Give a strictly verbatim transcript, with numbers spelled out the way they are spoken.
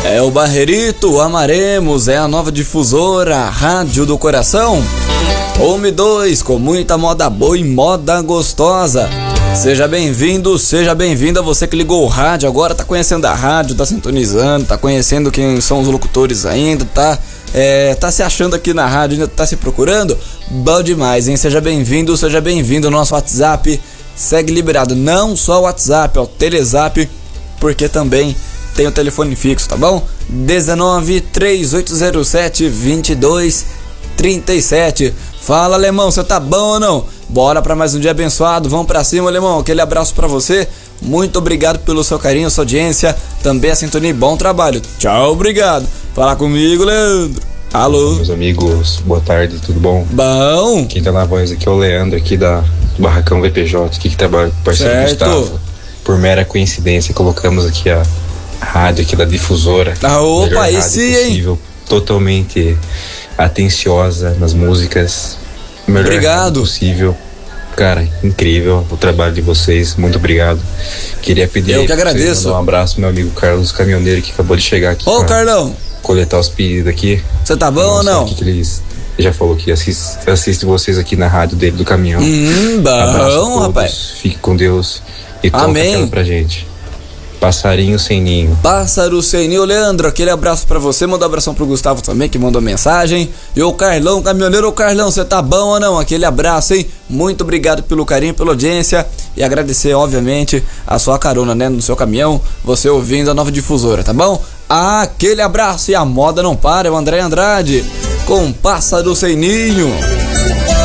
É o Barrerito, amaremos, é a nova difusora, a Rádio do Coração. Home dois, com muita moda boa e moda gostosa. Seja bem-vindo, seja bem-vinda, você que ligou o rádio agora, tá conhecendo a rádio, tá sintonizando, tá conhecendo quem são os locutores ainda, tá, é, tá se achando aqui na rádio, ainda tá se procurando. Bom demais, hein? Seja bem-vindo, seja bem-vindo. Nosso WhatsApp segue liberado, não só o WhatsApp, é o Telezap, porque também tem o telefone fixo, tá bom? dezenove, três oito zero sete, vinte e dois trinta e sete. Fala, alemão, você tá bom ou não? Bora pra mais um dia abençoado, vamos pra cima, alemão. Aquele abraço pra você, muito obrigado pelo seu carinho, sua audiência, também a sintonia e bom trabalho. Tchau, obrigado. Fala comigo, Leandro. Alô? Meus amigos, boa tarde, tudo bom? Bom. Quem tá na voz aqui é o Leandro, aqui da Barracão V P J, aqui que trabalha com o parceiro certo. Gustavo. Por mera coincidência, colocamos aqui a rádio aqui da difusora. Ah, opa, aí sim, hein? Totalmente atenciosa nas músicas. Melhor obrigado. Possível. Cara, incrível o trabalho de vocês, muito obrigado. Queria pedir Eu que agradeço. Um abraço pro meu amigo Carlos Caminhoneiro, que acabou de chegar aqui. Ô, Carlão, coletar os pedidos aqui. Você tá bom ou não? Que eles já falou que assiste, assiste vocês aqui na rádio dele do caminhão. Hum, bom, rapaz. Fique com Deus e toca aquela pra gente. Passarinho sem ninho. Pássaro sem ninho. Leandro, aquele abraço pra você. Manda um abração pro Gustavo também, que mandou mensagem. E o Carlão, caminhoneiro. Ô Carlão, você tá bom ou não? Aquele abraço, hein? Muito obrigado pelo carinho, pela audiência. E agradecer, obviamente, a sua carona, né? No seu caminhão, você ouvindo a nova difusora, tá bom? Aquele abraço. E a moda não para. É o André Andrade com Pássaro sem ninho.